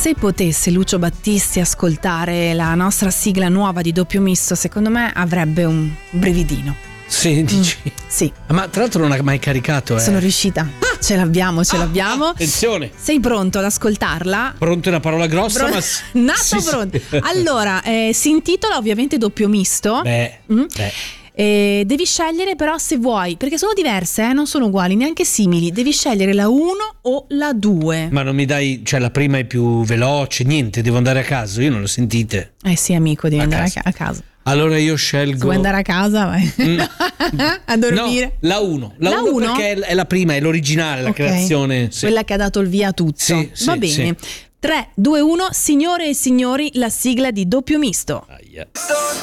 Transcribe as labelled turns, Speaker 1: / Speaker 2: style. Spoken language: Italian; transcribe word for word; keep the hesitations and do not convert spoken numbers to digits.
Speaker 1: Se potesse Lucio Battisti ascoltare la nostra sigla nuova di Doppio Misto, secondo me avrebbe un brividino.
Speaker 2: Sì, dici?
Speaker 1: Mm, sì.
Speaker 2: Ma tra l'altro non ha mai caricato, eh.
Speaker 1: Sono riuscita. Ah, ce l'abbiamo, ce
Speaker 2: ah,
Speaker 1: l'abbiamo.
Speaker 2: Attenzione.
Speaker 1: Sei pronto ad ascoltarla?
Speaker 2: Pronto è una parola grossa,
Speaker 1: Pro-
Speaker 2: ma
Speaker 1: nato
Speaker 2: sì,
Speaker 1: pronto.
Speaker 2: Sì.
Speaker 1: Allora, eh, si intitola ovviamente Doppio Misto.
Speaker 2: Beh,
Speaker 1: mm.
Speaker 2: beh.
Speaker 1: Eh, devi scegliere però se vuoi, perché sono diverse, eh, non sono uguali, neanche simili. Devi scegliere la uno o la due.
Speaker 2: Ma non mi dai, cioè la prima è più veloce, niente, devo andare a caso, io non lo sentite.
Speaker 1: Eh sì, amico, devi
Speaker 2: A
Speaker 1: andare
Speaker 2: casa.
Speaker 1: a, ca- a casa.
Speaker 2: Allora io scelgo.
Speaker 1: Se vuoi andare a casa, vai.
Speaker 2: Mm.
Speaker 1: a dormire.
Speaker 2: No, la uno. La
Speaker 1: La
Speaker 2: uno
Speaker 1: uno?
Speaker 2: perché è la prima, è l'originale, la
Speaker 1: Okay.
Speaker 2: creazione. Sì.
Speaker 1: Quella che ha dato il via a tutto.
Speaker 2: Sì, sì,
Speaker 1: Va bene.
Speaker 2: sì.
Speaker 1: tre, due, uno, signore e signori, la sigla di Doppio Misto.
Speaker 2: Aia.